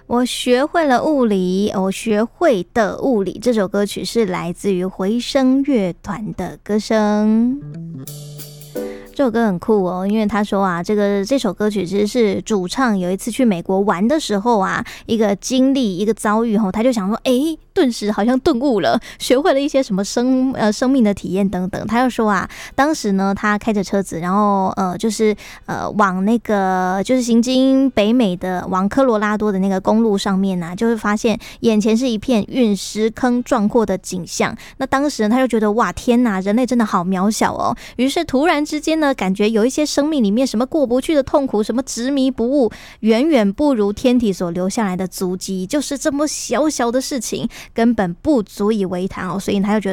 我学会了物理，我学会的物理。这首歌曲是来自于回声乐团的歌声。这首歌很酷哦，因为他说啊，这首歌曲其实是主唱有一次去美国玩的时候啊，一个经历一个遭遇后，他就想说，顿时好像顿悟了，学会了一些什么生命的体验等等。他就说啊，当时呢，他开着车子，然后往那个就是行经北美的往科罗拉多的那个公路上面啊，就会发现眼前是一片陨石坑壮阔的景象。那当时呢，他就觉得哇，天哪，人类真的好渺小哦。于是突然之间呢，感觉有一些生命里面什么过不去的痛苦，什么执迷不悟，远远不如天体所留下来的足迹，就是这么小小的事情，根本不足以为谈哦。所以他就觉得